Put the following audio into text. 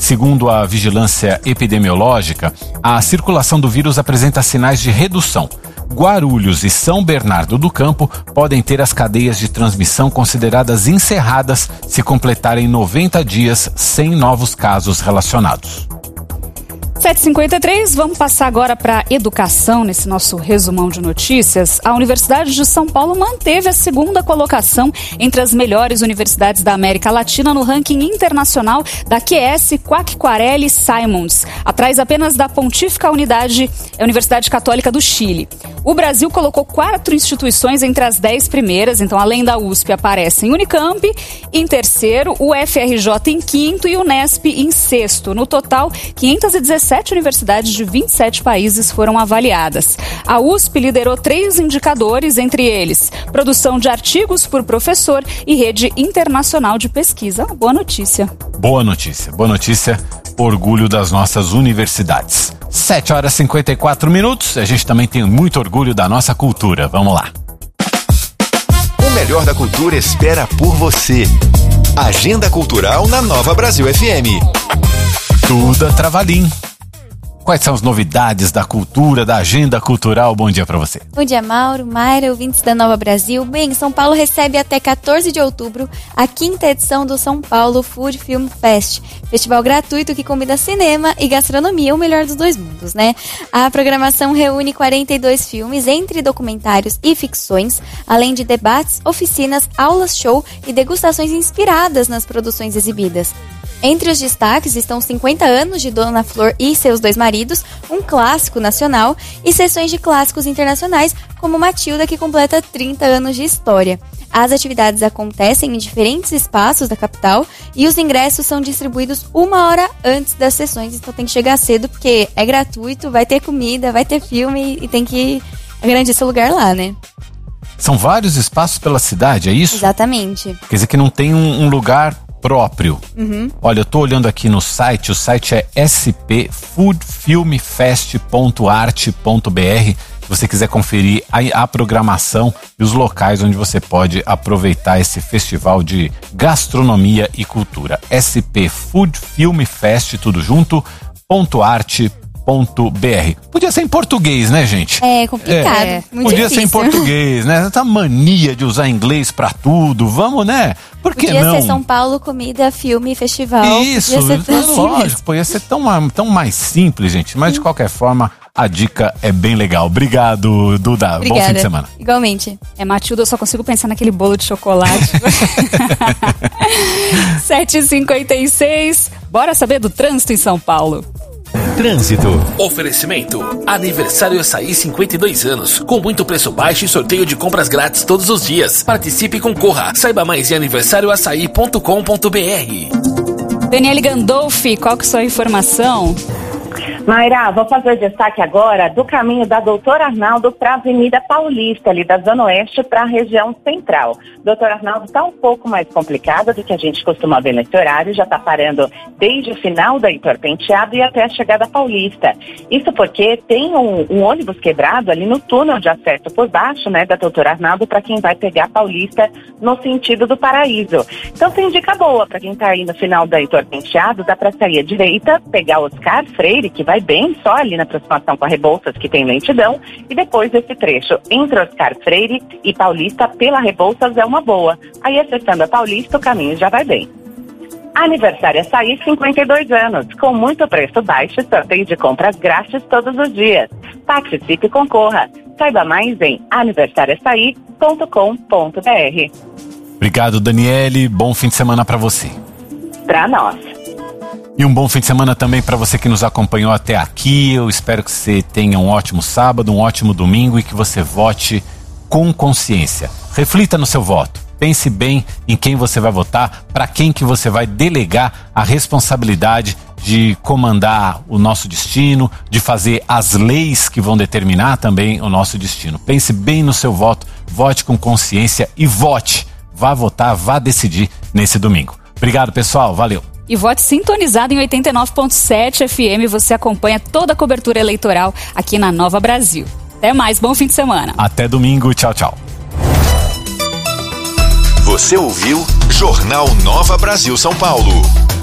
Segundo a vigilância epidemiológica, a circulação do vírus apresenta sinais de redução. Guarulhos e São Bernardo do Campo podem ter as cadeias de transmissão consideradas encerradas se completarem 90 dias sem novos casos relacionados. 7h53, vamos passar agora para educação nesse nosso resumão de notícias. A Universidade de São Paulo manteve a segunda colocação entre as melhores universidades da América Latina no ranking internacional da QS Quacquarelli Simons, atrás apenas da Pontífica Universidade Católica do Chile. O Brasil colocou 4 instituições entre as 10 primeiras, então além da USP aparecem Unicamp em terceiro, o FRJ em quinto e o Unesp em sexto. No total, 517 universidades de 27 países foram avaliadas. A USP liderou 3 indicadores, entre eles produção de artigos por professor e rede internacional de pesquisa. Boa notícia. Boa notícia. Orgulho das nossas universidades. 7h54. A gente também tem muito orgulho da nossa cultura. Vamos lá. O melhor da cultura espera por você. Agenda Cultural na Nova Brasil FM. Duda Travalim. Quais são as novidades da cultura, da agenda cultural? Bom dia para você. Bom dia, Mauro, Mayra, ouvintes da Nova Brasil. Bem, São Paulo recebe até 14 de outubro a 5ª edição do São Paulo Food Film Fest. Festival gratuito que combina cinema e gastronomia, o melhor dos dois mundos, né? A programação reúne 42 filmes, entre documentários e ficções, além de debates, oficinas, aulas, show e degustações inspiradas nas produções exibidas. Entre os destaques estão 50 anos de Dona Flor e seus 2 maridos, um clássico nacional e sessões de clássicos internacionais, como Matilda, que completa 30 anos de história. As atividades acontecem em diferentes espaços da capital e os ingressos são distribuídos 1 hora antes das sessões, então tem que chegar cedo porque é gratuito, vai ter comida, vai ter filme e tem que garantir seu lugar lá, né? São vários espaços pela cidade, é isso? Exatamente. Quer dizer que não tem um lugar próprio. Uhum. Olha, eu tô olhando aqui no site, o site é spfoodfilmfest.arte.br. Se você quiser conferir a programação e os locais onde você pode aproveitar esse festival de gastronomia e cultura. spfoodfilmfest, tudo junto, .arte.br. Podia ser em português, né, gente? É complicado. Muito podia difícil. ser em português, né? Essa mania de usar inglês pra tudo. Vamos, né? Por que não? Podia ser São Paulo, comida, filme, festival. Isso, lógico. Podia ser tão mais simples, gente. Mas de qualquer forma, a dica é bem legal. Obrigado, Duda. Obrigada. Bom fim de semana. Igualmente. Matilda, eu só consigo pensar naquele bolo de chocolate. 7h56. Bora saber do trânsito em São Paulo. Trânsito. Oferecimento. Aniversário Açaí 52 anos. Com muito preço baixo e sorteio de compras grátis todos os dias. Participe e concorra. Saiba mais em aniversarioaçaí.com.br. Daniele Gandolfi, qual que é a sua informação? Mayra, vou fazer destaque agora do caminho da Doutor Arnaldo para a Avenida Paulista, ali da Zona Oeste para a região central. Doutor Arnaldo está um pouco mais complicada do que a gente costuma ver nesse horário, já está parando desde o final da Heitor Penteado e até a chegada Paulista. Isso porque tem um ônibus quebrado ali no túnel de acesso por baixo, né, da Doutor Arnaldo, para quem vai pegar Paulista no sentido do Paraíso. Então tem dica boa para quem está aí no final da Heitor Penteado, dá para sair à direita, pegar Oscar Freire, que vai bem só ali na aproximação com a Rebouças, que tem lentidão, e depois esse trecho entre Oscar Freire e Paulista pela Rebouças é uma boa. Aí acessando a Paulista, o caminho já vai bem. Aniversário Açaí 52 anos, com muito preço baixo e sorteio de compras grátis todos os dias. Participe e concorra. Saiba mais em aniversarioaçaí.com.br. Obrigado, Daniele. Bom fim de semana para você. Para nós. E um bom fim de semana também para você que nos acompanhou até aqui. Eu espero que você tenha um ótimo sábado, um ótimo domingo e que você vote com consciência. Reflita no seu voto. Pense bem em quem você vai votar, para quem que você vai delegar a responsabilidade de comandar o nosso destino, de fazer as leis que vão determinar também o nosso destino. Pense bem no seu voto, vote com consciência e vote. Vá votar, vá decidir nesse domingo. Obrigado, pessoal. Valeu. E vote sintonizado em 89.7 FM. Você acompanha toda a cobertura eleitoral aqui na Nova Brasil. Até mais, bom fim de semana. Até domingo, tchau, tchau. Você ouviu Jornal Nova Brasil São Paulo.